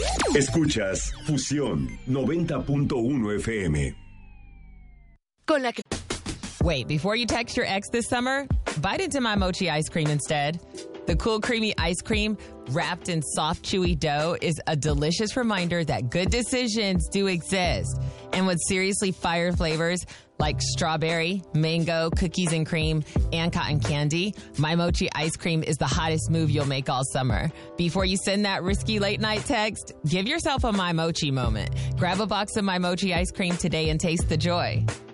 Escuchas Fusión 90.1 FM. Con la que... Wait, before you text your ex this summer, bite into My Mochi ice cream instead. The cool, creamy ice cream wrapped in soft, chewy dough is a delicious reminder that good decisions do exist. And with seriously fire flavors like strawberry, mango, cookies and cream, and cotton candy, My Mochi ice cream is the hottest move you'll make all summer. Before you send that risky late night text, give yourself a My Mochi moment. Grab a box of My Mochi ice cream today and taste the joy.